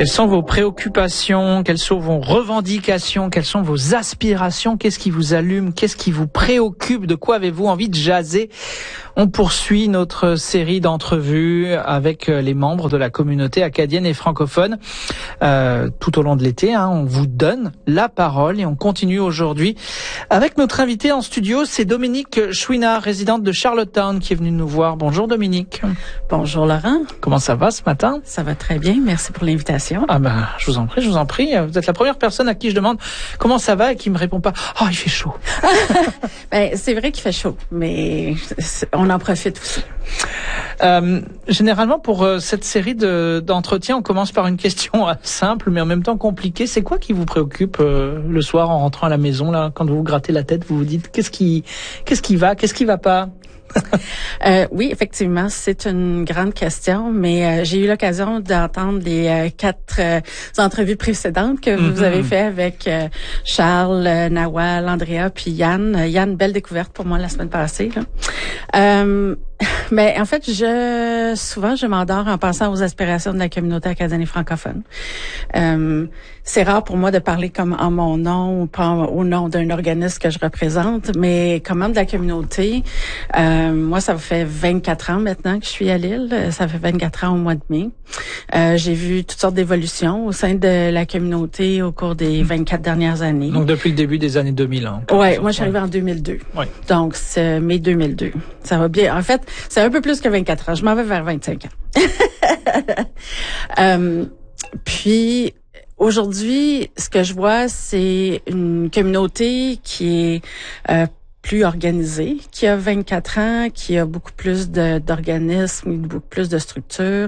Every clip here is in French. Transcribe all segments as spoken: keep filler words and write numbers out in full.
Quelles sont vos préoccupations? Quelles sont vos revendications? Quelles sont vos aspirations? Qu'est-ce qui vous allume? Qu'est-ce qui vous préoccupe? De quoi avez-vous envie de jaser? On poursuit notre série d'entrevues avec les membres de la communauté acadienne et francophone euh, tout au long de l'été. Hein, on vous donne la parole et on continue aujourd'hui avec notre invité en studio. C'est Dominique Chouinard, résidente de Charlottetown, qui est venue nous voir. Bonjour Dominique. Bonjour Laurent. Comment ça va ce matin? Ça va très bien, merci pour l'invitation. Ah ben, je vous en prie, je vous en prie. Vous êtes la première personne à qui je demande comment ça va et qui me répond pas « Ah, oh, il fait chaud ». Ben, c'est vrai qu'il fait chaud, mais on en profite aussi. Euh, généralement, pour euh, cette série de, d'entretiens, on commence par une question euh, simple, mais en même temps compliquée. C'est quoi qui vous préoccupe euh, le soir en rentrant à la maison, là, quand vous vous grattez la tête, vous vous dites qu'est-ce qui, qu'est-ce qui va, qu'est-ce qui va pas? euh, oui, effectivement, c'est une grande question, mais euh, j'ai eu l'occasion d'entendre les euh, quatre euh, entrevues précédentes que vous mm-hmm. avez fait avec euh, Charles, euh, Nawal, Andrea, puis Yann. Euh, Yann, belle découverte pour moi la semaine passée. Là. Euh, mais en fait, je souvent je m'endors en pensant aux aspirations de la communauté acadienne et francophone. Euh, c'est rare pour moi de parler comme en mon nom ou pas au nom d'un organisme que je représente, mais comme membre de la communauté, euh, moi ça fait vingt-quatre ans maintenant que je suis à Lille. Ça fait vingt-quatre ans au mois de mai. Euh, j'ai vu toutes sortes d'évolutions au sein de la communauté au cours des vingt-quatre dernières années. Donc depuis le début des années deux mille. Hein, ouais, moi je suis arrivée en deux mille deux. Ouais. Donc c'est mai deux mille deux. Ça va bien. En fait, c'est un peu plus que vingt-quatre ans. Je m'en vais vers vingt-cinq ans. euh, puis aujourd'hui, ce que je vois, c'est une communauté qui est euh, plus organisée, qui a vingt-quatre ans, qui a beaucoup plus de, d'organismes, beaucoup plus de structures.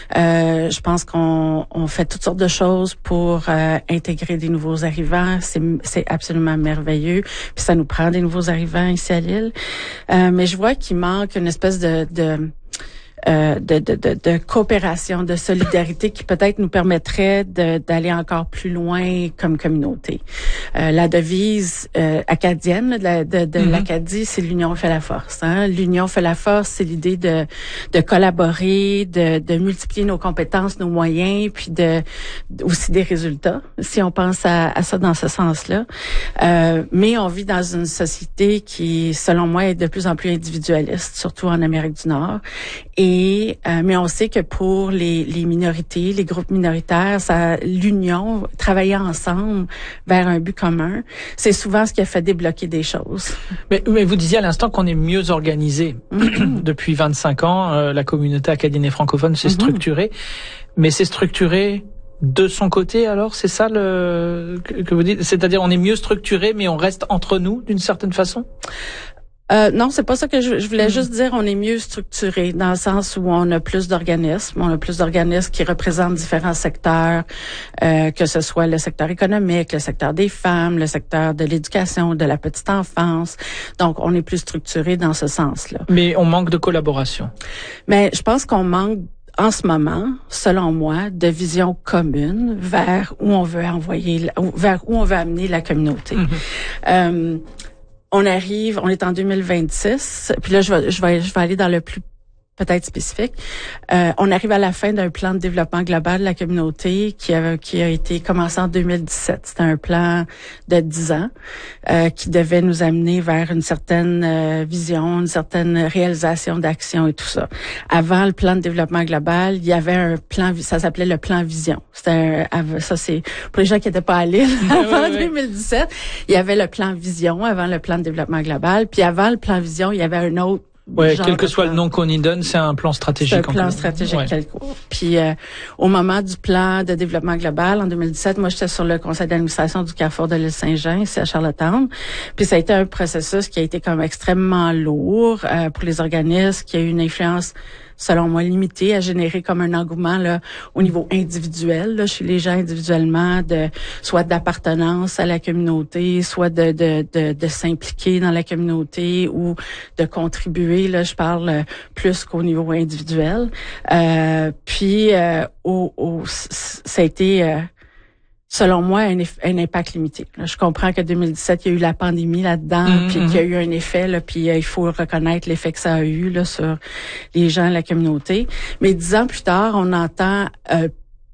Euh, je pense qu'on on fait toutes sortes de choses pour euh, intégrer des nouveaux arrivants. C'est, c'est absolument merveilleux. Puis ça nous prend des nouveaux arrivants ici à Lille. Euh, mais je vois qu'il manque une espèce de... de Euh, de, de, de, de coopération, de solidarité qui peut-être nous permettrait de, d'aller encore plus loin comme communauté. Euh, la devise euh, acadienne de, la, de, de mm-hmm. l'Acadie, c'est l'union fait la force. Hein? L'union fait la force, c'est l'idée de, de collaborer, de, de multiplier nos compétences, nos moyens, puis de aussi des résultats, si on pense à, à ça dans ce sens-là. Euh, mais on vit dans une société qui, selon moi, est de plus en plus individualiste, surtout en Amérique du Nord. Et Et, euh, mais on sait que pour les, les minorités, les groupes minoritaires, ça, l'union, travailler ensemble vers un but commun, c'est souvent ce qui a fait débloquer des choses. Mais, mais vous disiez à l'instant qu'on est mieux organisé. Mm-hmm. Depuis vingt-cinq ans, euh, la communauté acadienne et francophone s'est mm-hmm. structurée. Mais c'est structuré de son côté, alors? C'est ça le que, que vous dites? C'est-à-dire on est mieux structuré, mais on reste entre nous d'une certaine façon? Euh, non, c'est pas ça que je, je voulais mmh. juste dire. On est mieux structuré dans le sens où on a plus d'organismes. On a plus d'organismes qui représentent différents secteurs, euh, que ce soit le secteur économique, le secteur des femmes, le secteur de l'éducation, de la petite enfance. Donc, on est plus structuré dans ce sens-là. Mais on manque de collaboration. Mais je pense qu'on manque en ce moment, selon moi, de vision commune vers où on veut envoyer, vers où on veut amener la communauté. Mmh. Euh, On arrive, on est en deux mille vingt-six, puis là je vais je vais je vais aller dans le plus peut-être spécifique. Euh, on arrive à la fin d'un plan de développement global de la communauté qui a qui a été commencé en deux mille dix-sept. C'était un plan de dix ans euh, qui devait nous amener vers une certaine euh, vision, une certaine réalisation d'actions et tout ça. Avant le plan de développement global, il y avait un plan, ça s'appelait le plan vision. C'était un, ça c'est pour les gens qui n'étaient pas à Lille avant oui, oui, deux mille dix-sept. Il y avait le plan vision avant le plan de développement global, puis avant le plan vision, il y avait un autre. Ouais, quel que soit le nom qu'on y donne, c'est un plan stratégique. C'est un plan stratégique. Ouais. Puis euh, au moment du plan de développement global en deux mille dix-sept, moi j'étais sur le conseil d'administration du Carrefour de l'île Saint-Jean, ici à Charlottetown. Puis ça a été un processus qui a été comme extrêmement lourd euh, pour les organismes, qui a eu une influence selon moi limitée à générer comme un engouement là au niveau individuel là, chez les gens individuellement, de soit d'appartenance à la communauté, soit de de de, de s'impliquer dans la communauté ou de contribuer là, je parle plus qu'au niveau individuel. Euh, puis euh, au, au ça a été euh, selon moi, un, eff- un impact limité. Là, je comprends que deux mille dix-sept, il y a eu la pandémie là-dedans, mm-hmm. puis qu'il y a eu un effet, là, puis euh, il faut reconnaître l'effet que ça a eu là sur les gens, la communauté. Mais dix ans plus tard, on entend euh,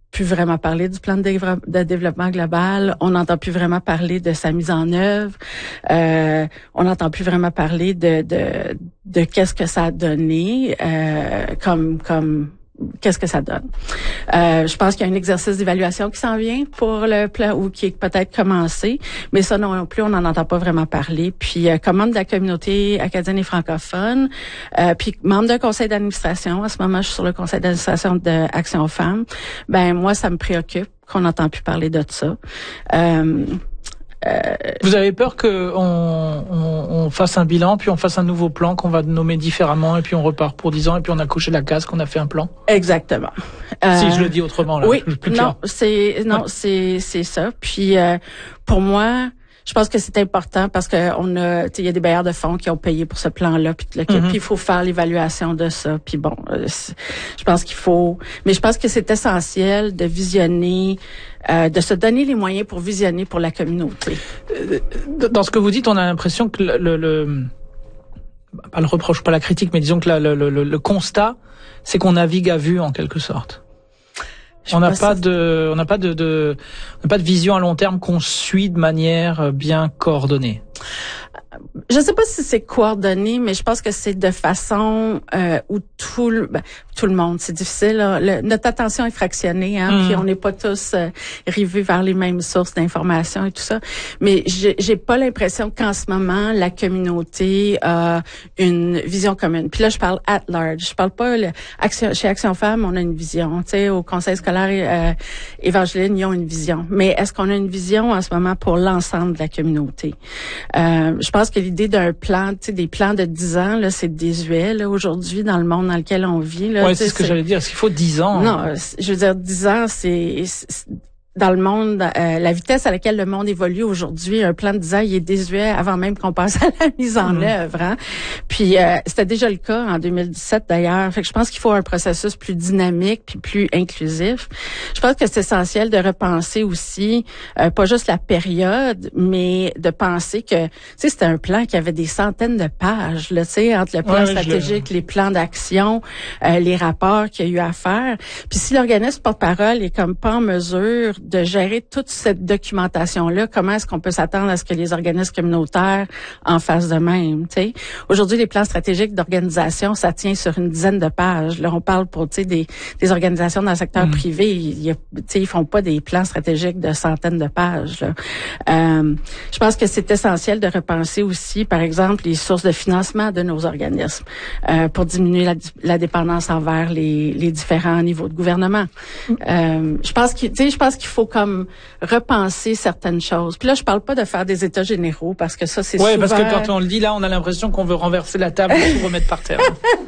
plus vraiment parler du plan de, dév- de développement global. On n'entend plus vraiment parler de sa mise en œuvre. Euh, on n'entend plus vraiment parler de de, de qu'est-ce que ça a donné euh, comme comme qu'est-ce que ça donne. Euh, je pense qu'il y a un exercice d'évaluation qui s'en vient pour le plan ou qui est peut-être commencé, mais ça non plus, on n'en entend pas vraiment parler. Puis, euh, comme membre de la communauté acadienne et francophone, euh, puis membre d'un conseil d'administration, à ce moment, je suis sur le conseil d'administration de Action Femmes, ben moi, ça me préoccupe qu'on n'entend plus parler de ça. Euh, Euh, Vous avez peur que on, on, on fasse un bilan, puis on fasse un nouveau plan qu'on va nommer différemment, et puis on repart pour dix ans, et puis on a coché la case qu'on a fait un plan? Exactement. Euh, si je le dis autrement, là. Oui, plus non, c'est non, ouais. c'est c'est ça. Puis euh, pour moi, je pense que c'est important parce que on a, tu sais, il y a des bailleurs de fonds qui ont payé pour ce plan-là, puis mm-hmm. il faut faire l'évaluation de ça. Puis bon, euh, je pense qu'il faut, mais je pense que c'est essentiel de visionner, euh, de se donner les moyens pour visionner pour la communauté. Dans ce que vous dites, on a l'impression que le, le, le pas le reproche, pas la critique, mais disons que la, le, le, le constat, c'est qu'on navigue à vue en quelque sorte. On n'a pas de, on n'a pas de, de, on n'a pas de vision à long terme qu'on suit de manière bien coordonnée. Je sais pas si c'est coordonné, mais je pense que c'est de façon euh, où tout le ben, tout le monde, c'est difficile. Là. Le, notre attention est fractionnée, hein, mmh. puis on n'est pas tous euh, rivés vers les mêmes sources d'informations et tout ça. Mais j'ai, j'ai pas l'impression qu'en ce moment la communauté a une vision commune. Puis là, je parle at large. Je parle pas le, Action, chez Action Femmes, on a une vision. Tu sais, au Conseil scolaire euh, Évangeline, ils ont une vision. Mais est-ce qu'on a une vision en ce moment pour l'ensemble de la communauté? Euh, je pense que l'idée d'un plan, tu sais, des plans de dix ans, là, c'est désuet, là, aujourd'hui, dans le monde dans lequel on vit, là. Ouais, c'est ce que c'est... j'allais dire. Est-ce qu'il faut dix ans? Non, je veux dire, dix ans, c'est, c'est dans le monde, euh, la vitesse à laquelle le monde évolue aujourd'hui, un plan de dix ans, il est désuet avant même qu'on passe à la mise en mmh. œuvre. Hein? Puis euh, c'était déjà le cas en deux mille dix-sept d'ailleurs. Fait que je pense qu'il faut un processus plus dynamique puis plus inclusif. Je pense que c'est essentiel de repenser aussi, euh, pas juste la période, mais de penser que, tu sais, c'était un plan qui avait des centaines de pages, là, tu sais, entre le plan ouais, stratégique, les plans d'action, euh, les rapports qu'il y a eu à faire. Puis si l'organisme porte-parole est comme pas en mesure de gérer toute cette documentation-là, comment est-ce qu'on peut s'attendre à ce que les organismes communautaires en fassent de même, tu sais? Aujourd'hui, les plans stratégiques d'organisation, ça tient sur une dizaine de pages. Là, on parle pour, tu sais, des, des organisations dans le secteur mmh. privé. Il y a, tu sais, ils font pas des plans stratégiques de centaines de pages, là. Euh, je pense que c'est essentiel de repenser aussi, par exemple, les sources de financement de nos organismes euh, pour diminuer la, la dépendance envers les, les différents niveaux de gouvernement. Mmh. Euh, je pense que, tu sais, je pense qu'il faut faut comme repenser certaines choses. Puis là, je parle pas de faire des états généraux parce que ça, c'est ouais, souvent... Oui, parce que quand on le dit, là, on a l'impression qu'on veut renverser la table et tout remettre par terre.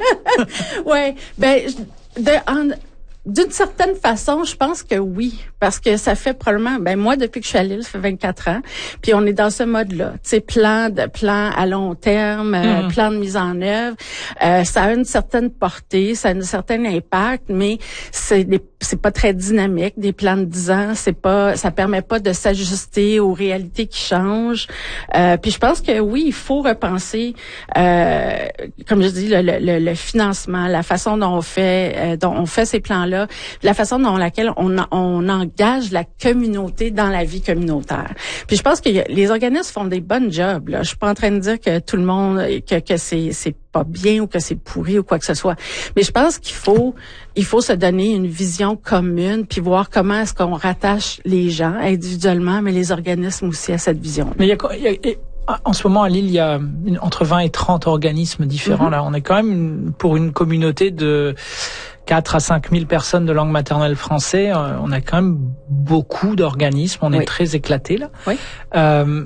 Oui, ben, de, en, d'une certaine façon, je pense que oui, parce que ça fait probablement, ben moi depuis que je suis à Lille, ça fait vingt-quatre ans, puis on est dans ce mode-là, tu sais, plan de plan à long terme, mmh. euh, plan de mise en œuvre, euh, ça a une certaine portée, ça a un certain impact, mais c'est des, c'est pas très dynamique, des plans de dix ans, c'est pas, ça permet pas de s'ajuster aux réalités qui changent. Euh, puis je pense que oui, il faut repenser, euh, comme je dis, le, le, le financement, la façon dont on fait, euh, dont on fait ces plans-là, la façon dont laquelle on, on engage la communauté dans la vie communautaire. Puis je pense que y a, les organismes font des bonnes jobs. Là. Je suis pas en train de dire que tout le monde, que, que c'est, c'est pas bien ou que c'est pourri ou quoi que ce soit. Mais je pense qu'il faut, il faut se donner une vision commune puis voir comment est-ce qu'on rattache les gens individuellement, mais les organismes aussi à cette vision. Mais il y a, il y a en ce moment, à Lille, il y a entre vingt et trente organismes différents. Mm-hmm. Là, on est quand même pour une communauté de quatre à cinq mille personnes de langue maternelle français. On a quand même beaucoup d'organismes. On est oui. très éclatés là. Oui. Euh,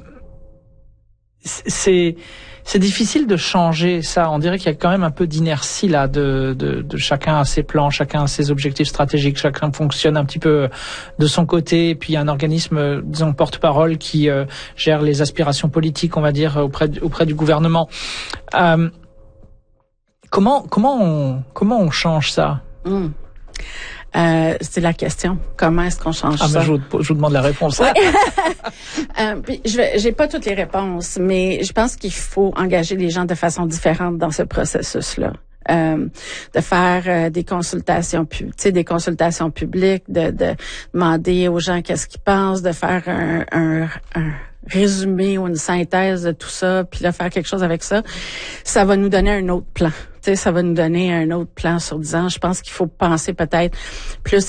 c'est c'est difficile de changer ça. On dirait qu'il y a quand même un peu d'inertie là, de, de, de chacun a ses plans, chacun a ses objectifs stratégiques, chacun fonctionne un petit peu de son côté. Et puis il y a un organisme, disons porte-parole, qui euh, gère les aspirations politiques, on va dire, auprès auprès du gouvernement. Euh, comment comment on comment on change ça? Mmh. Euh, c'est la question. Comment est-ce qu'on change ah, ça? Ah, je, je vous demande la réponse. Ouais. euh, puis je vais, j'ai pas toutes les réponses, mais je pense qu'il faut engager les gens de façon différente dans ce processus-là. euh, de faire euh, des consultations, tu sais, des consultations publiques, de, de demander aux gens qu'est-ce qu'ils pensent, de faire un, un, un résumé ou une synthèse de tout ça, puis de faire quelque chose avec ça, ça va nous donner un autre plan. Tu sais, ça va nous donner un autre plan sur dix ans. Je pense qu'il faut penser peut-être plus